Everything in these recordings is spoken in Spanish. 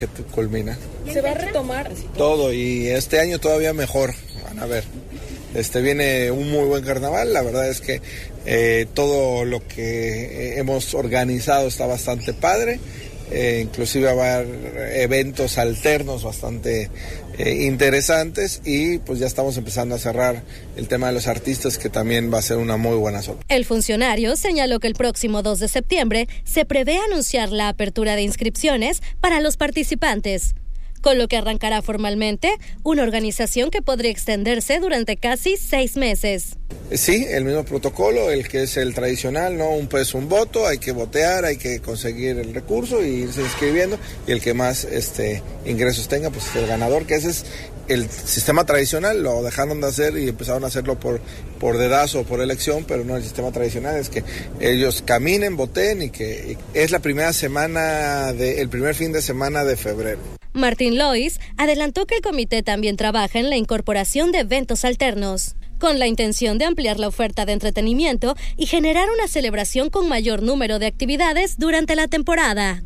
que culmina. ¿Se va a retomar? Todo, y este año todavía mejor, van a ver. Viene un muy buen carnaval, la verdad es que todo lo que hemos organizado está bastante padre, inclusive va a haber eventos alternos bastante interesantes y pues ya estamos empezando a cerrar el tema de los artistas, que también va a ser una muy buena sorpresa. El funcionario señaló que el próximo 2 de septiembre se prevé anunciar la apertura de inscripciones para los participantes, con lo que arrancará formalmente una organización que podría extenderse durante casi 6 meses. Sí, el mismo protocolo, el que es el tradicional, ¿no? Un peso, un voto, hay que votear, hay que conseguir el recurso y irse inscribiendo, y el que más ingresos tenga, pues es el ganador, que ese es el sistema tradicional. Lo dejaron de hacer y empezaron a hacerlo por dedazo o por elección, pero no, el sistema tradicional es que ellos caminen, voten, y que es la primera semana el primer fin de semana de febrero. Martín Lois adelantó que el comité también trabaja en la incorporación de eventos alternos, con la intención de ampliar la oferta de entretenimiento y generar una celebración con mayor número de actividades durante la temporada.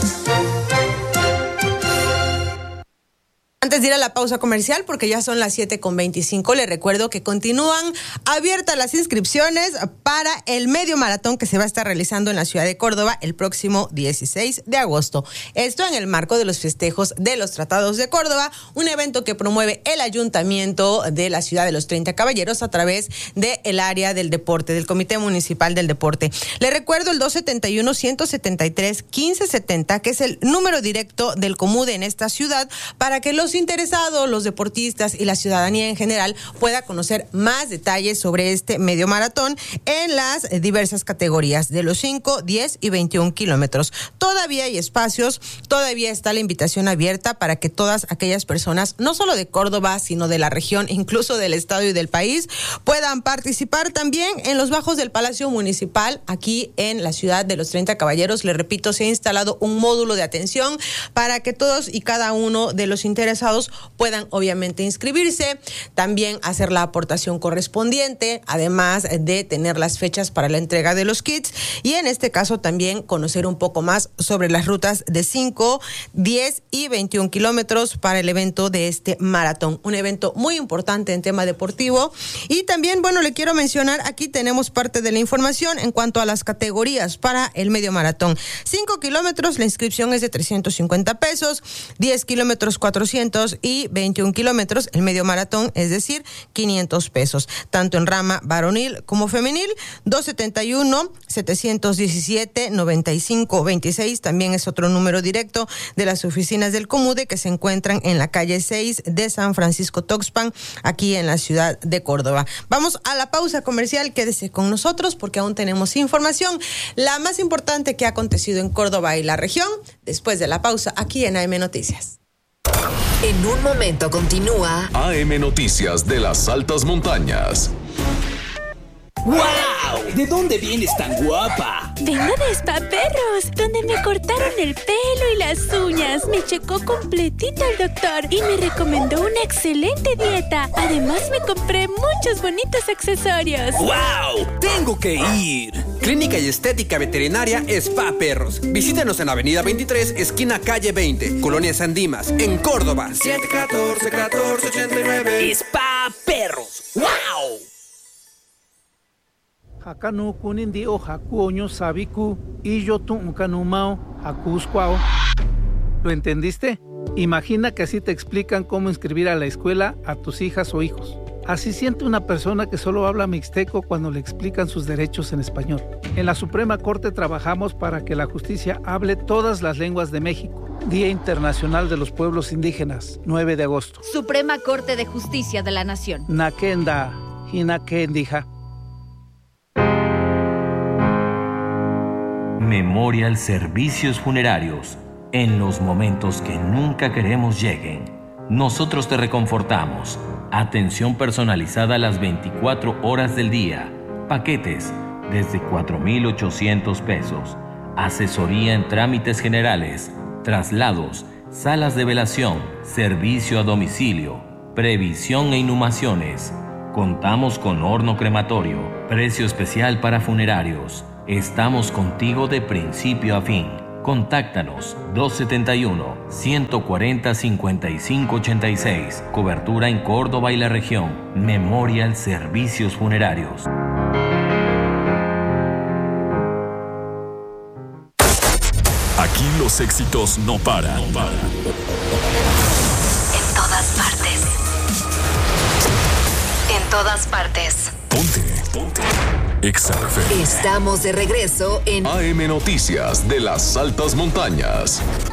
Antes de ir a la pausa comercial, porque ya son las 7:25, les recuerdo que continúan abiertas las inscripciones para el medio maratón que se va a estar realizando en la ciudad de Córdoba el próximo 16 de agosto. Esto en el marco de los festejos de los Tratados de Córdoba, un evento que promueve el Ayuntamiento de la ciudad de los 30 Caballeros a través del área del deporte, del Comité Municipal del Deporte. Les recuerdo el 271-173-1570, que es el número directo del Comude en esta ciudad, para que los interesados, los deportistas y la ciudadanía en general pueda conocer más detalles sobre este medio maratón en las diversas categorías de los 5, 10 y 21 kilómetros. Todavía hay espacios, todavía está la invitación abierta para que todas aquellas personas, no solo de Córdoba, sino de la región, incluso del estado y del país, puedan participar también en los bajos del Palacio Municipal, aquí en la ciudad de los 30 Caballeros. Les repito, se ha instalado un módulo de atención para que todos y cada uno de los interesados puedan obviamente inscribirse, también hacer la aportación correspondiente, además de tener las fechas para la entrega de los kits, y en este caso también conocer un poco más sobre las rutas de 5, 10 y 21 kilómetros para el evento de este maratón, un evento muy importante en tema deportivo. Y también, bueno, le quiero mencionar, aquí tenemos parte de la información en cuanto a las categorías para el medio maratón. 5 kilómetros, la inscripción es de 350 pesos, 10 kilómetros 400 y 21 kilómetros, el medio maratón, es decir, 500 pesos, tanto en rama varonil como femenil. 271-717-9526, también es otro número directo de las oficinas del Comude, que se encuentran en la calle 6 de San Francisco Tuxpan, aquí en la ciudad de Córdoba. Vamos a la pausa comercial, quédese con nosotros porque aún tenemos información, la más importante que ha acontecido en Córdoba y la región, después de la pausa aquí en AM Noticias. En un momento continúa AM Noticias de las altas montañas. ¡Wow! ¿De dónde vienes tan guapa? Vengo de Spa Perros, donde me cortaron el pelo y las uñas. Me checó completito el doctor y me recomendó una excelente dieta. Además, me compré muchos bonitos accesorios. ¡Wow! ¡Tengo que ir! Clínica y Estética Veterinaria Spa Perros. Visítenos en Avenida 23, esquina calle 20, Colonia San Dimas, en Córdoba. 714-1489. Spa Perros. ¡Wow! Hakanu kunindi o hakuoño sabiku y yo tu kanumao hakuskwao. ¿Lo entendiste? Imagina que así te explican cómo inscribir a la escuela a tus hijas o hijos. Así siente una persona que solo habla mixteco cuando le explican sus derechos en español. En la Suprema Corte trabajamos para que la justicia hable todas las lenguas de México. Día Internacional de los Pueblos Indígenas, 9 de agosto. Suprema Corte de Justicia de la Nación. Nakenda, hinakendija. Memorial Servicios Funerarios. En los momentos que nunca queremos lleguen, nosotros te reconfortamos. Atención personalizada las 24 horas del día. Paquetes desde 4,800 pesos. Asesoría en trámites generales, traslados, salas de velación, servicio a domicilio, previsión e inhumaciones. Contamos con horno crematorio, precio especial para funerarios. Estamos contigo de principio a fin. Contáctanos 271-140-5586. Cobertura en Córdoba y la región. Memorial Servicios Funerarios. Aquí los éxitos no paran. En todas partes. En todas partes. Ponte. Exa FM. Estamos de regreso en AM Noticias de las Altas Montañas.